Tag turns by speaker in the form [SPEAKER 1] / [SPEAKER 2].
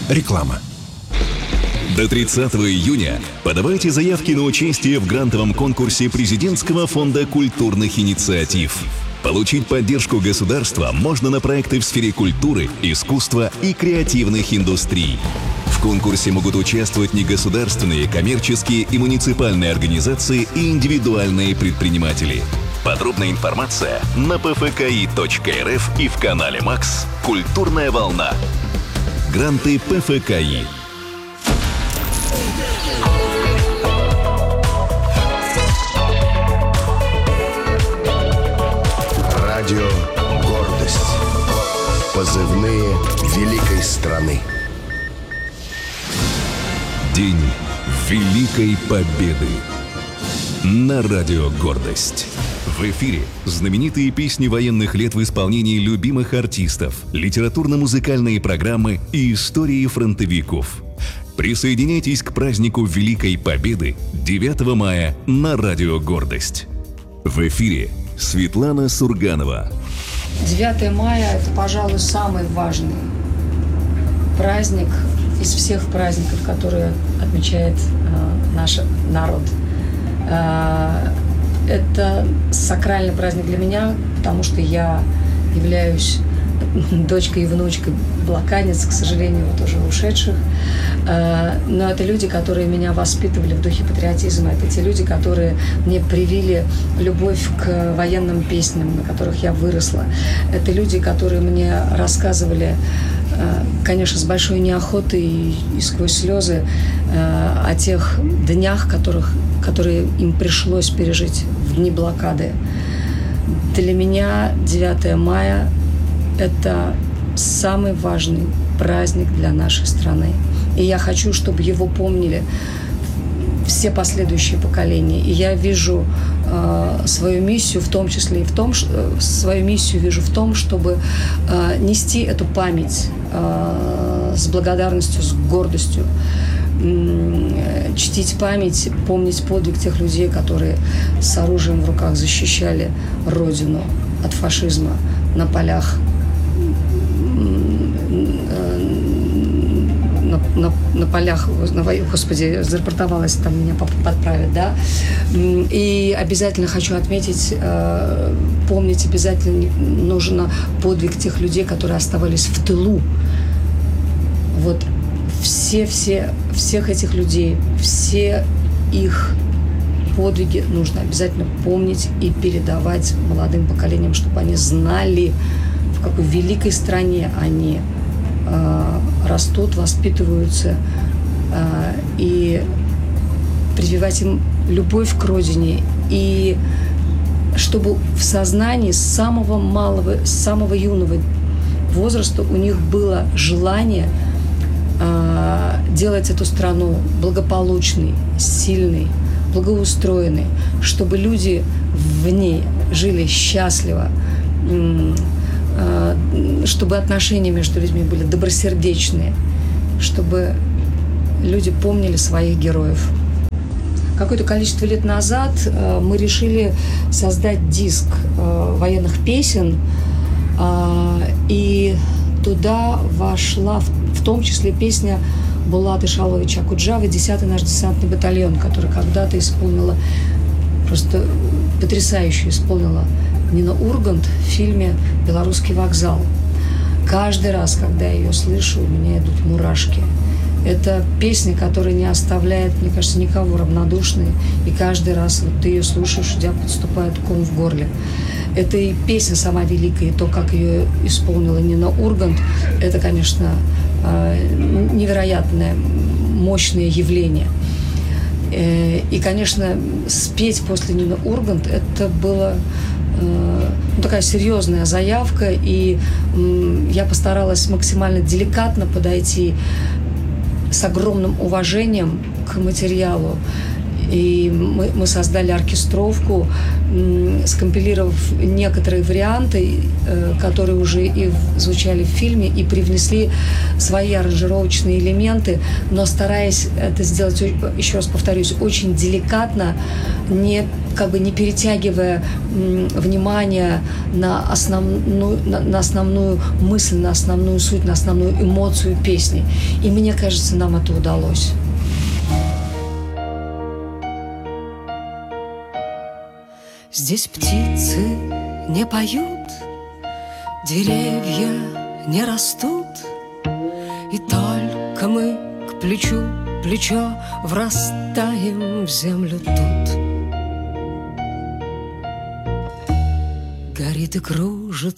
[SPEAKER 1] Реклама.
[SPEAKER 2] До 30 июня подавайте заявки на участие в грантовом конкурсе Президентского фонда культурных инициатив. Получить поддержку государства можно на проекты в сфере культуры, искусства и креативных индустрий. В конкурсе могут участвовать негосударственные, коммерческие и муниципальные организации и индивидуальные предприниматели. Подробная информация на pfki.rf и в канале МАКС «Культурная волна». Гранты ПФКИ.
[SPEAKER 1] Радио «Гордость». Позывные великой страны.
[SPEAKER 2] День Великой Победы. На радио «Гордость». В эфире знаменитые песни военных лет в исполнении любимых артистов, литературно-музыкальные программы и истории фронтовиков. Присоединяйтесь к празднику Великой Победы 9 мая на радио «Гордость». В эфире Светлана Сурганова.
[SPEAKER 3] 9 мая – это, пожалуй, самый важный праздник из всех праздников, которые отмечает наш народ. Это сакральный праздник для меня, потому что я являюсь дочкой и внучкой блокадниц, к сожалению, вот уже ушедших. Но это люди, которые меня воспитывали в духе патриотизма. Это те люди, которые мне привили любовь к военным песням, на которых я выросла. Это люди, которые мне рассказывали, конечно, с большой неохотой и сквозь слезы о тех днях, которые им пришлось пережить в дни блокады. Для меня 9 мая – это самый важный праздник для нашей страны. И я хочу, чтобы его помнили все последующие поколения. И я вижу свою миссию в том числе и в том, свою миссию вижу в том, чтобы нести эту память с благодарностью, с гордостью, чтить память, помнить подвиг тех людей, которые с оружием в руках защищали Родину от фашизма на полях, на полях, господи, зарапортовалась, там меня подправят, да. И обязательно хочу отметить, помнить обязательно нужно подвиг тех людей, которые оставались в тылу. Вот всех этих людей, все их подвиги нужно обязательно помнить и передавать молодым поколениям, чтобы они знали, в какой великой стране они растут, воспитываются, и прививать им любовь к родине, и чтобы в сознании с самого малого, с самого юного возраста у них было желание делать эту страну благополучной, сильной, благоустроенной, чтобы люди в ней жили счастливо, чтобы отношения между людьми были добросердечные, чтобы люди помнили своих героев. Какое-то количество лет назад мы решили создать диск военных песен, и туда вошла в том числе песня Булата Шаловича Акуджавы «10-й наш десантный батальон», который когда-то исполнила, просто потрясающе исполнила Нина Ургант в фильме «Белорусский вокзал». Каждый раз, когда я ее слышу, у меня идут мурашки. Это песня, которая не оставляет, мне кажется, никого равнодушной. И каждый раз вот ты ее слушаешь, у тебя подступает ком в горле. Это и песня сама великая, и то, как ее исполнила Нина Ургант, это, конечно, невероятное, мощное явление. И, конечно, спеть после Нины Ургант, это было такая серьезная заявка, и я постаралась максимально деликатно подойти с огромным уважением к материалу И мы создали оркестровку, скомпилировав некоторые варианты, которые уже и звучали в фильме, и привнесли свои аранжировочные элементы, но стараясь это сделать, еще раз повторюсь, очень деликатно, не перетягивая внимание на основную мысль, на основную суть, на основную эмоцию песни. И мне кажется, нам это удалось.
[SPEAKER 4] Здесь птицы не поют, деревья не растут, и только мы к плечу плечо врастаем в землю тут. Горит и кружит